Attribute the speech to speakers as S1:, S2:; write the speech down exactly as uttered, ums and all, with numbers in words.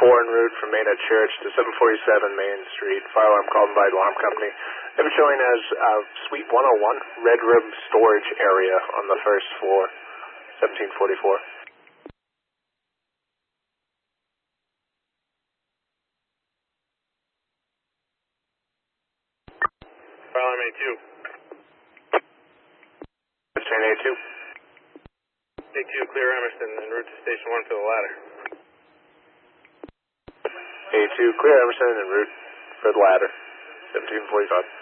S1: four en route from Main at Church to seven forty-seven Main Street. Fire alarm called by the alarm company. They were showing as uh, Suite one oh one, Red Room Storage Area on the first floor, seventeen forty-four.
S2: Fire alarm A two.
S1: Train A two.
S2: A two, clear Emerson, en route to Station one for the ladder.
S1: A two, clear Emerson en route for the ladder, seventeen forty-five.